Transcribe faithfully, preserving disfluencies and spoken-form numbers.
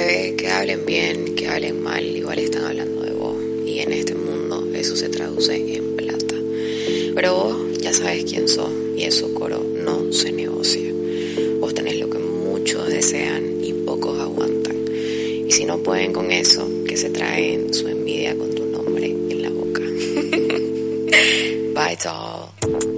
Bebé, que hablen bien, que hablen mal, igual están hablando de vos. Y en este mundo eso se traduce en plata. Pero vos ya sabes quién sos y eso, coro, no se negocia. Vos tenés lo que muchos desean y pocos aguantan. Y si no pueden con eso, que se traen su envidia con tu nombre en la boca. Bye, doll.